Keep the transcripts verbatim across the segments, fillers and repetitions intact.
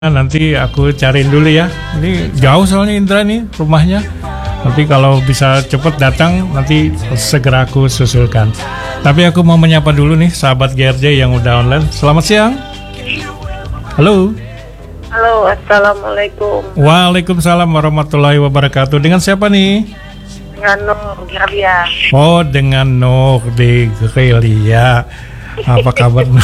Nanti aku cariin dulu ya. Ini jauh soalnya Indra nih rumahnya. Nanti kalau bisa cepet datang, nanti segera aku susulkan. Tapi aku mau menyapa dulu nih sahabat G R J yang udah online. Selamat siang. Halo. Halo, assalamualaikum. Waalaikumsalam warahmatullahi wabarakatuh. Dengan siapa nih? Dengan Nur Geria. Oh, dengan Nur di Geria. Apa kabar Nur?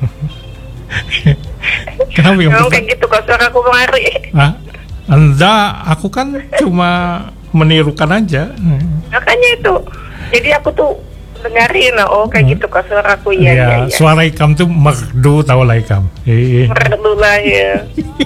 Kenapa yang Memang kayak gitu kok suara aku kemari. Ah, enggak, aku kan cuma menirukan aja. Makanya itu. Jadi aku tuh dengerin, oh kayak hmm. gitu kok suara aku ya. Ya, ya, ya. Suara Ikam tuh merdu, tahu lah Ikam. Eh. Merdu lah ya.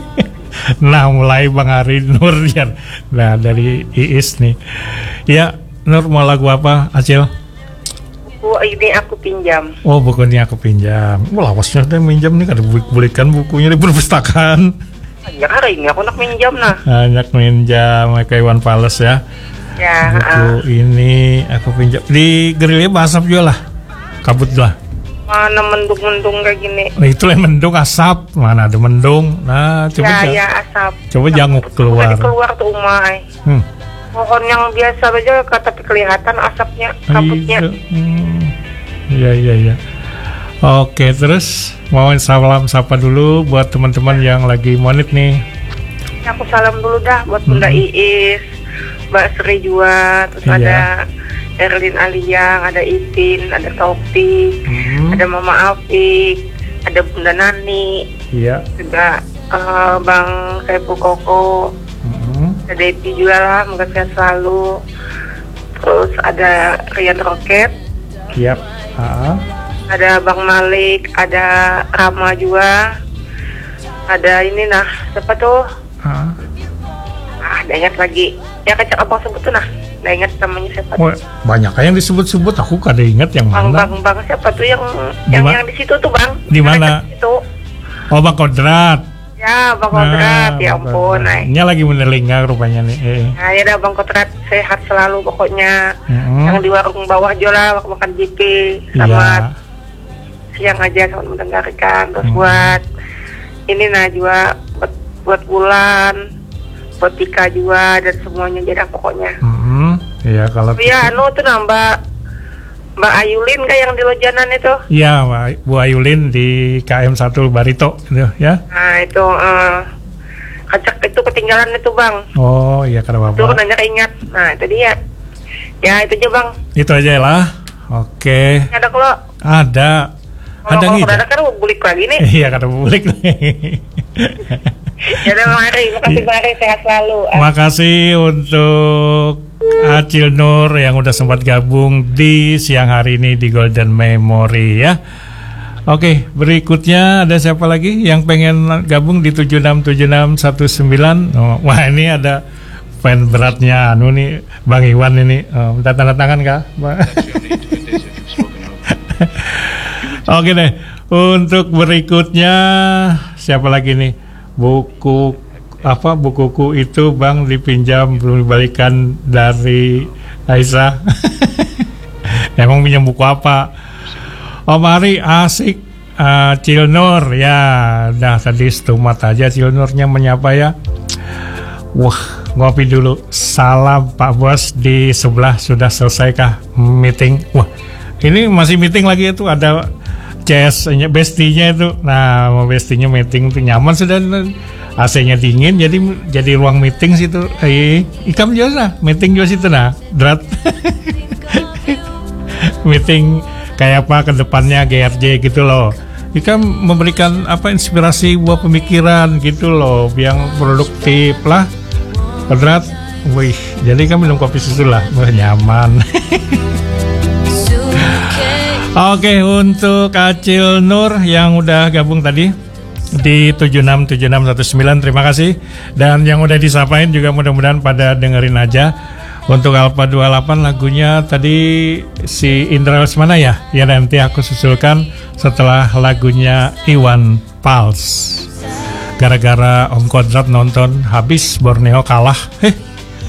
Nah, mulai Bang Ari Nur ya. Nah, dari Iis nih. Ya, Nur mau lagu apa, Acil? Buku ini aku pinjam. Oh, bukunya aku pinjam. Wah, lawasnya udah minjam nih, kada belikan bukunya di perpustakaan. Ya, hari ini aku nak minjam nah. Banyak minjam, kayak Iwan Fals ya. Ya. Buku uh. ini aku pinjam di gerilya basap juga lah, kabut lah. Mana mendung-mendung kayak gini. Nah, itu yang mendung asap, mana ada mendung. Nah, coba ya, jang- ya asap. Coba janguk keluar. Keluar tuh umai. Hmm. Pohon yang biasa aja tapi kelihatan asapnya, kabutnya. Hmm. Iya, iya, iya. Oke, terus mau salam sapa dulu buat teman-teman yang lagi monit nih. Aku salam dulu dah buat Bunda hmm. Iis, Mbak Sri juga, terus iya. ada Erlin Aliyang, ada Itin, ada Taufik, hmm. ada Mama Afik, ada Bunda Nani, iya. juga uh, Bang Saiful Koko, hmm. ada Depi juga lah, semoga sehat selalu. Terus ada Rian Roket, yep. uh. ada Bang Malik, ada Rama juga, ada ini nah, siapa tuh? Uh. Ah, ada ingat lagi. Ya kacak abang sebut tuh nah, nggak ingat namanya siapa? Oh, banyak yang disebut-sebut, aku kada ingat yang bang, mana. Bang, bang, siapa tuh yang yang, yang di situ tuh bang? Di mana? Oh, Bang Kodrat. Ya, Bang Kodrat, nah, ya ampun. Ini lagi menelinga rupanya nih. Eh. Nah, ya dah Bang Kodrat sehat selalu pokoknya. Mm-hmm. Yang di warung bawah aja lah, waktu makan J P. Selamat ya. Siang aja selamat mendengarkan. Terus mm-hmm. buat ini Najwa, buat buat Bulan, buat Tika juga dan semuanya jadi pokoknya. Mm-hmm. Iya kalau. Iya, anu tuh nambah. Mbak Ayulin kayak yang di Lojanan itu. Iya, Bu Ayulin di K M satu Barito itu ya. Nah, itu uh, kacak itu ketinggalan itu, Bang. Oh, iya karena Bapak. Itu nanya ingat. Nah, itu dia. Ya, itu aja, Bang. Itu aja lah. Oke. Ada kalau ada. Kalau ada gitu. Ada kan bulik lagi nih. Iya, kata bulik nih. Ya udah, mari, makasih Bang, sehat selalu. Makasih untuk Acil Nur yang udah sempat gabung di siang hari ini di Golden Memory ya. Oke, berikutnya ada siapa lagi yang pengen gabung di tujuh enam tujuh enam satu sembilan? Oh, wah, ini ada fan beratnya anu nih Bang Iwan ini. Oh, minta tanda tangan kah? Oke deh. Untuk berikutnya siapa lagi nih? Buku apa bukuku itu Bang dipinjam belum dibalikan dari Aisyah. Emang pinjam buku apa? Oh mari asik uh, Cilnur ya. Dah tadi stumat aja Cilnurnya menyapa ya. Wah ngopi dulu. Salam Pak Bos di sebelah sudah selesai kah meeting? Wah ini masih meeting lagi itu ada C S-nya bestinya itu. Nah mau bestinya meeting itu nyaman sudah. A C-nya dingin jadi jadi ruang meeting situ. Eh, Ikam juga meeting juga situ nah. Drat. Meeting kayak apa ke depannya G R J gitu loh. Ikam memberikan apa inspirasi buat pemikiran gitu loh yang produktif lah. Drat. Wih, jadi kan minum kopi susu lah. Wah, nyaman. Oke, untuk Acil Nur yang udah gabung tadi di tujuh enam tujuh enam satu sembilan, terima kasih. Dan yang udah disapain juga mudah-mudahan pada dengerin aja. Untuk Alpha dua puluh delapan lagunya tadi si Indra Lesmana ya. Ya nanti aku susulkan setelah lagunya Iwan Fals. Gara-gara Om Kodrat nonton habis Borneo kalah. Heh